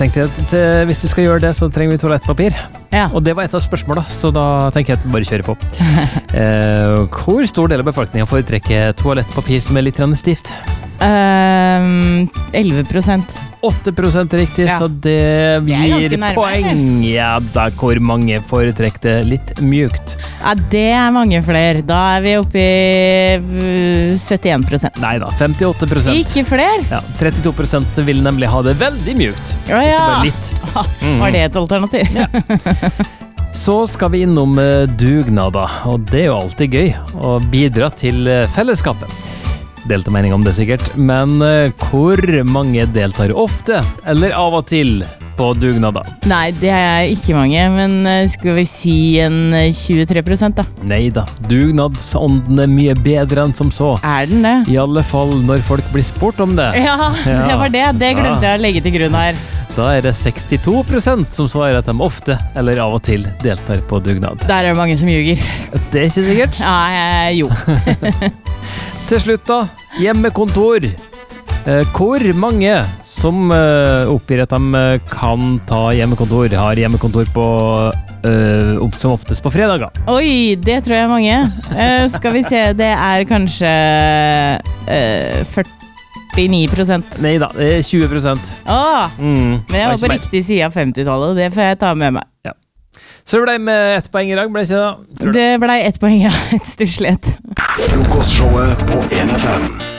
tenkte at hvis du skal gjøre det, så trenger vi toalettpapir. Ja. Og det var et av spørsmålene, så da tenker jeg at vi bare kjører på. Hvor stor del av befolkningen foretrekker toalettpapir som litt stivt? 11%. 8% riktig, Ja. så det ganske gir nærme. poeng. Ja, da hvor mange foretrekker det litt mjukt? Ja, det mange flere. Da vi oppe i 71%. Neida, 58%. Ikke flere? Ja, 32% vil nemlig ha det veldig mjukt. Å ja. Ikke bare litt. Var det et alternativ? Ja. Så skal vi innom dugnader, og det jo alltid gøy å bidra til fellesskapet. Delte mening om det sikkert, men hvor mange deltar ofte, eller av og til, på dugnader? Nei, det ikke mange, men skal vi si en 23% da? Neida, dugnadsånden mye bedre enn som så. Den det? I alle fall når folk blir spurt om det. Ja, det var det. Det glemte jeg å legge til grunn her. Da det 62% som svarer at de ofte, eller av og til, deltar på dugnad. Der det mange som ljuger. Det ikke sikkert. Ja, jo. Til slutt da, hjemmekontor. Hvor mange som oppgir at de kan ta hjemmekontor, har hjemmekontor på, som oftest på fredager? Oi, det tror jeg mange. Skal vi se, det kanskje 49%. Neida, det 20%. Men jeg var ikke på mer. riktig side av 50-tallet, det får jeg ta med meg. Ja. Så det ble med 1 poeng i dag, ble det ikke da? Tror du? Det ble 1 poeng, ja. Et stusslighet. Frokostshowet på 1FM.